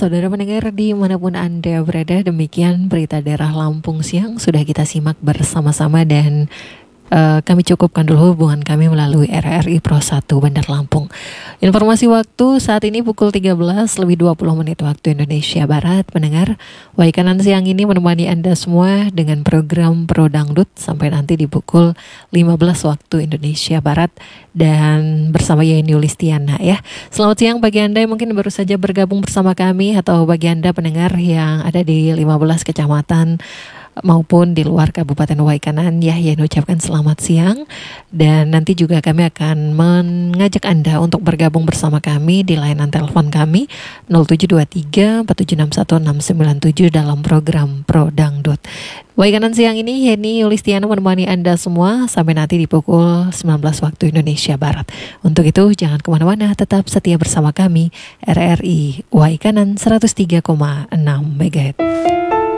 saudara pendengar dimanapun Anda berada, demikian berita daerah Lampung siang sudah kita simak bersama-sama dan kami cukupkan dulu hubungan kami melalui RRI Pro 1 Bandar Lampung. Informasi waktu saat ini pukul 13:20 waktu Indonesia Barat. Pendengar, Waikanan siang ini menemani Anda semua dengan program Pro Dangdut sampai nanti di pukul 15 waktu Indonesia Barat dan bersama Yeni Yulistiana ya. Selamat siang bagi Anda yang mungkin baru saja bergabung bersama kami atau bagi Anda pendengar yang ada di 15 kecamatan maupun di luar Kabupaten Waikanan ya, yang ucapkan selamat siang. Dan nanti juga kami akan mengajak Anda untuk bergabung bersama kami di layanan telepon kami 0723 4761 697 dalam program Pro Dangdut. Waikanan siang ini Yeni Yulistiana menemani Anda semua sampai nanti di pukul 19 waktu Indonesia Barat. Untuk itu jangan kemana-mana, tetap setia bersama kami RRI Waikanan 103,6 MHz.